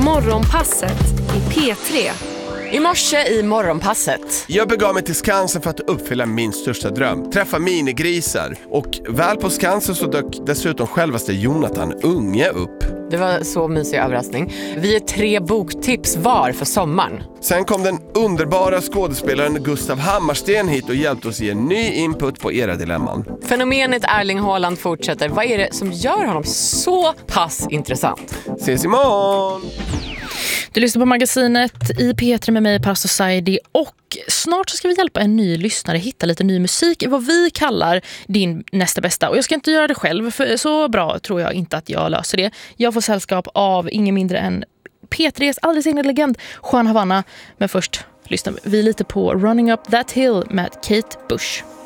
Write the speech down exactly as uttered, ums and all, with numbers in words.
Morgonpasset i P tre. I morse i Morgonpasset. Jag begav mig till Skansen för att uppfylla min största dröm. Träffa minigrisar. Och väl på Skansen så dök dessutom självaste Jonathan Unge upp. Det var så mysig överraskning. Vi är tre boktips var för sommaren. Sen kom den underbara skådespelaren Gustav Hammarsten hit och hjälpte oss ge en ny input på era dilemman. Fenomenet Erling Haaland fortsätter. Vad är det som gör honom så pass intressant? Ses imorgon! Du lyssnar på Magasinet i P tre med mig, Pastor Saidi, och snart så ska vi hjälpa en ny lyssnare hitta lite ny musik, vad vi kallar din nästa bästa. Och jag ska inte göra det själv, för så bra tror jag inte att jag löser det. Jag får sällskap av ingen mindre än P tres alldeles egna legend, Juan Havana. Men först lyssnar vi lite på Running Up That Hill med Kate Bush.